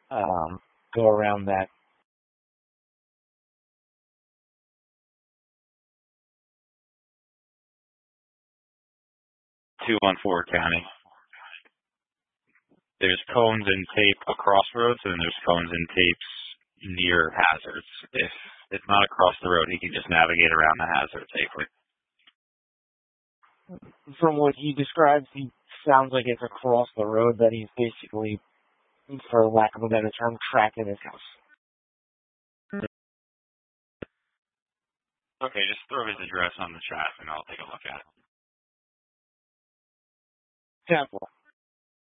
go around that. 214 County. There's cones and tape across roads, and there's cones and tapes near hazards. If it's not across the road, he can just navigate around the hazard safely. From what he describes, he sounds like it's across the road that he's basically, for lack of a better term, trapped in his house. Okay, just throw his address on the chat, and I'll take a look at it. 10-4.